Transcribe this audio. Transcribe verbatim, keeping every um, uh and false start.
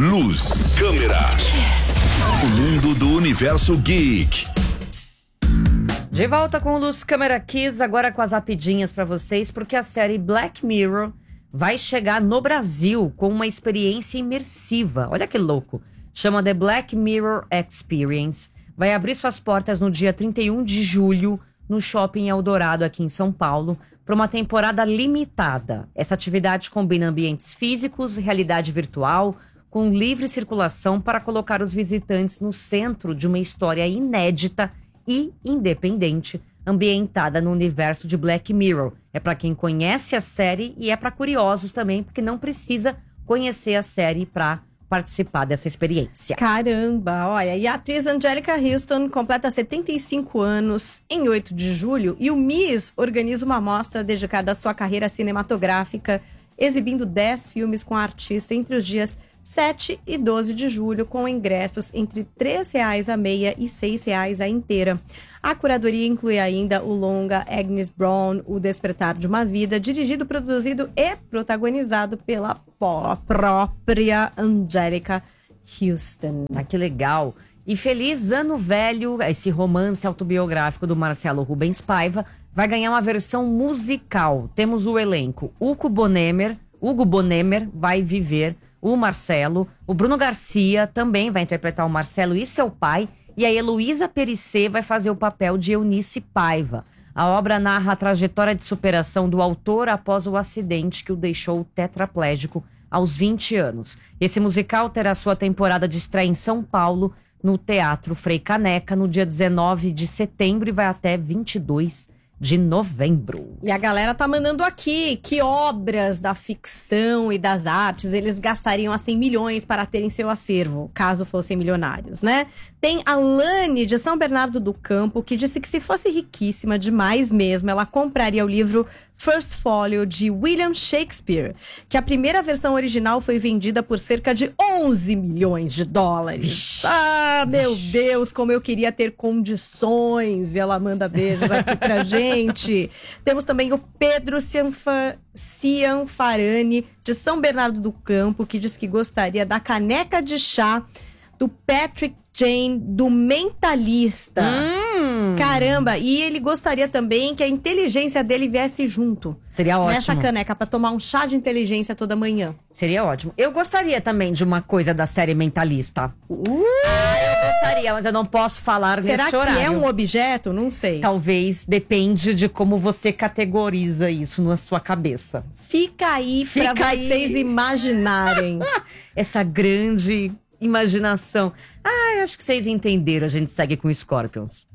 luz, câmera. O mundo do universo geek. De volta com o Luz Câmera Kiss, agora com as rapidinhas pra vocês, porque a série Black Mirror vai chegar no Brasil com uma experiência imersiva. Olha que louco. Chama The Black Mirror Experience. Vai abrir suas portas no dia trinta e um de julho no Shopping Eldorado, aqui em São Paulo, para uma temporada limitada. Essa atividade combina ambientes físicos e realidade virtual, com livre circulação para colocar os visitantes no centro de uma história inédita e independente, ambientada no universo de Black Mirror. É para quem conhece a série e é para curiosos também, porque não precisa conhecer a série para participar dessa experiência. Caramba, olha, e a atriz Angélica Houston completa setenta e cinco anos em oito de julho e o M I S organiza uma mostra dedicada à sua carreira cinematográfica, exibindo dez filmes com a artista entre os dias sete e doze de julho, com ingressos entre três reais a meia e seis reais a inteira. A curadoria inclui ainda o longa Agnes Brown, O Despertar de uma Vida, dirigido, produzido e protagonizado pela própria Angélica Houston. Ah, que legal! E Feliz Ano Velho, esse romance autobiográfico do Marcelo Rubens Paiva, vai ganhar uma versão musical. Temos o elenco. Hugo Bonemer, Hugo Bonemer vai viver o Marcelo, o Bruno Garcia também vai interpretar o Marcelo e seu pai, e a Heloísa Perissé vai fazer o papel de Eunice Paiva. A obra narra a trajetória de superação do autor após o acidente que o deixou tetraplégico aos vinte anos. Esse musical terá sua temporada de estreia em São Paulo, no Teatro Frei Caneca, no dia dezenove de setembro e vai até vinte e dois de novembro. E a galera tá mandando aqui que obras da ficção e das artes eles gastariam assim milhões para terem seu acervo, caso fossem milionários, né? Tem a Lani de São Bernardo do Campo, que disse que se fosse riquíssima demais mesmo, ela compraria o livro First Folio de William Shakespeare, que a primeira versão original foi vendida por cerca de onze milhões de dólares. Ah, meu Deus, como eu queria ter condições. E ela manda beijos aqui pra gente. Temos também o Pedro Cianfa, Cianfarani, de São Bernardo do Campo, que diz que gostaria da caneca de chá do Patrick Jane, do Mentalista. Hum. Caramba, e ele gostaria também que a inteligência dele viesse junto. Seria ótimo. Nessa caneca, pra tomar um chá de inteligência toda manhã. Seria ótimo. Eu gostaria também de uma coisa da série Mentalista. Uh! Ah, eu gostaria, mas eu não posso falar Será nesse que horário. é um objeto? Não sei. Talvez, depende de como você categoriza isso na sua cabeça. Fica aí Fica pra aí. vocês imaginarem. Essa grande imaginação. Ah, eu acho que vocês entenderam. A gente segue com Scorpions.